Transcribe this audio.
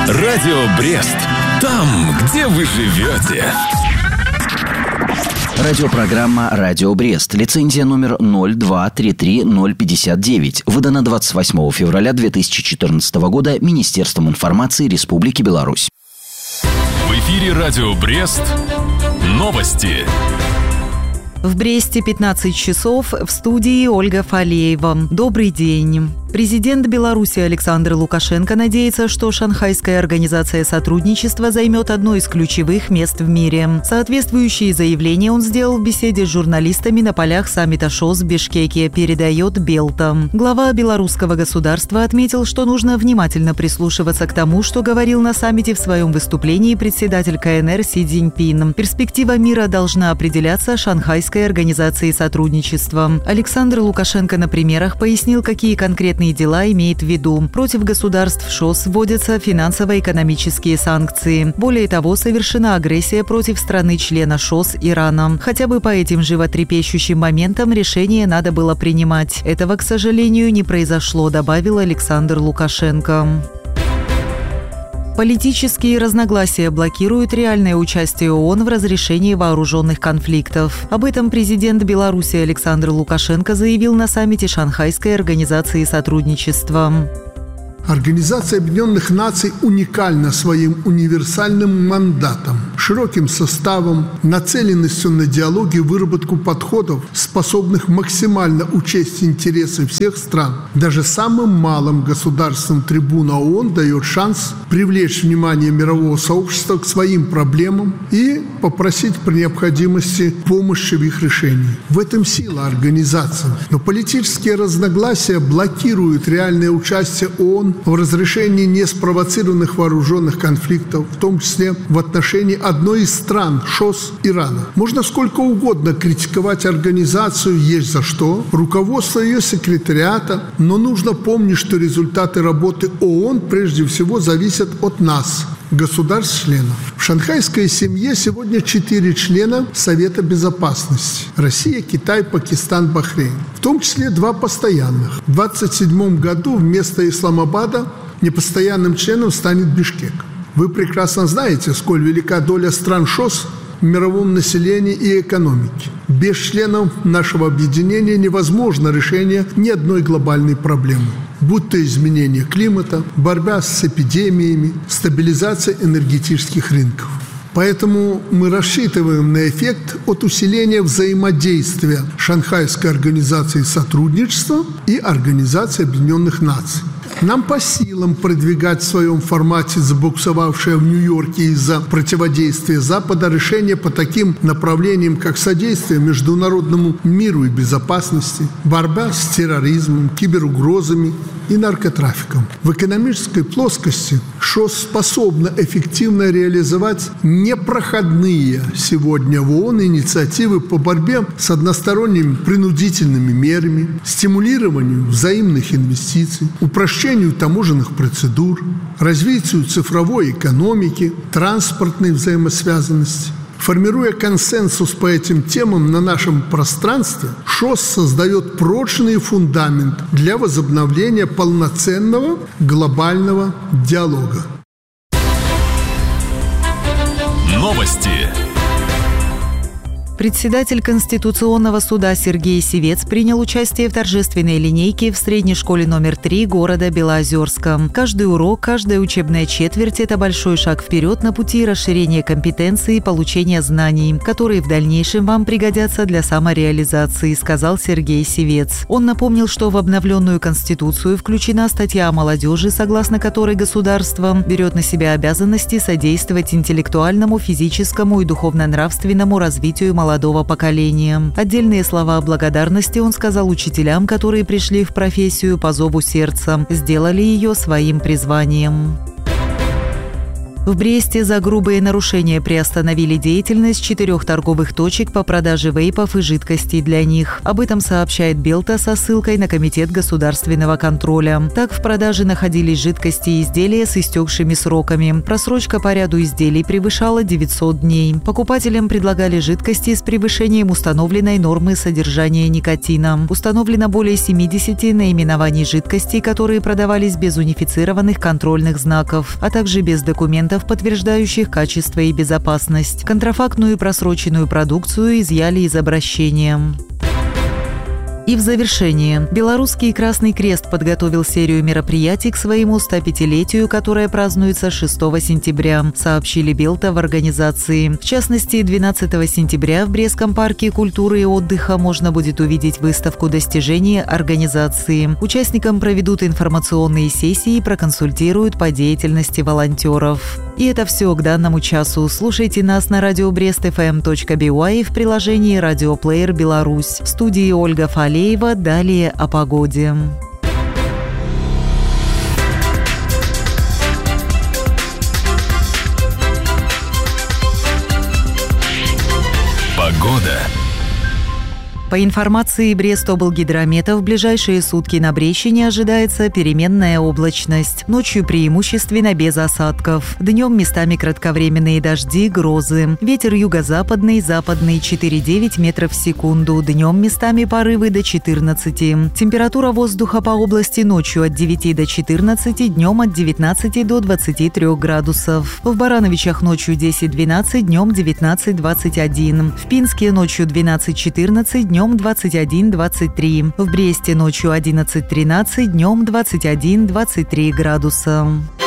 Радио Брест. Там, где вы живете. Радиопрограмма «Радио Брест». Лицензия номер 0233059. Выдана 28 февраля 2014 года Министерством информации Республики Беларусь. В эфире «Радио Брест». Новости. В Бресте 15 часов, в студии Ольга Фалеева. Добрый день. Президент Беларуси Александр Лукашенко надеется, что Шанхайская организация сотрудничества займет одно из ключевых мест в мире. Соответствующие заявления он сделал в беседе с журналистами на полях саммита ШОС в Бишкеке, передает Белта. Глава белорусского государства отметил, что нужно внимательно прислушиваться к тому, что говорил на саммите в своем выступлении председатель КНР Си Цзиньпин. Перспектива мира должна определяться Шанхайской организацией сотрудничества. Александр Лукашенко на примерах пояснил, какие конкретные дела имеет в виду. Против государств ШОС вводятся финансово-экономические санкции. Более того, совершена агрессия против страны-члена ШОС Ирана. Хотя бы по этим животрепещущим моментам решение надо было принимать. Этого, к сожалению, не произошло, добавил Александр Лукашенко. Политические разногласия блокируют реальное участие ООН в разрешении вооруженных конфликтов. Об этом президент Беларуси Александр Лукашенко заявил на саммите Шанхайской организации сотрудничества. Организация Объединенных Наций уникальна своим универсальным мандатом, широким составом, нацеленностью на диалог и выработку подходов, способных максимально учесть интересы всех стран. Даже самым малым государствам трибуна ООН дает шанс привлечь внимание мирового сообщества к своим проблемам и попросить при необходимости помощи в их решении. В этом сила организации. Но политические разногласия блокируют реальное участие ООН в разрешении неспровоцированных вооруженных конфликтов, в том числе в отношении одной из стран, ШОС, Ирана. Можно сколько угодно критиковать организацию, есть за что, руководство ее секретариата, но нужно помнить, что результаты работы ООН прежде всего зависят от нас, государств-членов. В шанхайской семье сегодня 4 члена Совета Безопасности: Россия, Китай, Пакистан, Бахрейн. В том числе 2 постоянных. В 2027 году вместо Исламабада непостоянным членом станет Бишкек. Вы прекрасно знаете, сколь велика доля стран ШОС в мировом населении и экономике. Без членов нашего объединения невозможно решение ни одной глобальной проблемы. Будь то изменение климата, борьба с эпидемиями, стабилизация энергетических рынков. Поэтому мы рассчитываем на эффект от усиления взаимодействия Шанхайской организации сотрудничества и Организации Объединенных Наций. Нам по силам продвигать в своем формате забуксовавшее в Нью-Йорке из-за противодействия Запада решения по таким направлениям, как содействие международному миру и безопасности, борьба с терроризмом, киберугрозами и наркотрафиком. В экономической плоскости ШОС способна эффективно реализовать непроходные сегодня в ООН инициативы по борьбе с односторонними принудительными мерами, стимулированию взаимных инвестиций, упрощению таможенных процедур, развитию цифровой экономики, транспортной взаимосвязанности. Формируя консенсус по этим темам на нашем пространстве, ШОС создает прочный фундамент для возобновления полноценного глобального диалога. Новости. Председатель Конституционного суда Сергей Сивец принял участие в торжественной линейке в средней школе номер 3 города Белоозерска. Каждый урок, каждая учебная четверть – это большой шаг вперед на пути расширения компетенций и получения знаний, которые в дальнейшем вам пригодятся для самореализации, сказал Сергей Сивец. Он напомнил, что в обновленную Конституцию включена статья о молодежи, согласно которой государство берет на себя обязанности содействовать интеллектуальному, физическому и духовно-нравственному развитию молодого поколения. Отдельные слова благодарности он сказал учителям, которые пришли в профессию по зову сердца, сделали ее своим призванием. В Бресте за грубые нарушения приостановили деятельность 4 торговых точек по продаже вейпов и жидкостей для них. Об этом сообщает Белта со ссылкой на Комитет государственного контроля. Так, в продаже находились жидкости и изделия с истекшими сроками. Просрочка по ряду изделий превышала 900 дней. Покупателям предлагали жидкости с превышением установленной нормы содержания никотина. Установлено более 70 наименований жидкостей, которые продавались без унифицированных контрольных знаков, а также без документов, подтверждающих качество и безопасность. Контрафактную и просроченную продукцию изъяли из обращения. И в завершение. Белорусский Красный Крест подготовил серию мероприятий к своему 105-летию, которое празднуется 6 сентября, сообщили Белта в организации. В частности, 12 сентября в Брестском парке культуры и отдыха можно будет увидеть выставку достижений организации. Участникам проведут информационные сессии и проконсультируют по деятельности волонтеров. И это все к данному часу. Слушайте нас на радио brestfm.by в приложении «Радиоплеер Беларусь». В студии Ольга Фалеева. Далее о погоде. Погода. По информации Брестоблгидромета, в ближайшие сутки на Брещине ожидается переменная облачность. Ночью преимущественно без осадков. Днем местами кратковременные дожди, грозы. Ветер юго-западный, западный 4,9 метров в секунду. Днем местами порывы до 14. Температура воздуха по области ночью от 9 до 14, днем от 19 до 23 градусов. В Барановичах ночью 10-12, днем 19-21. В Пинске ночью 12-14, днем 21-23. В Бресте ночью 11-13, днем 21-23 градуса.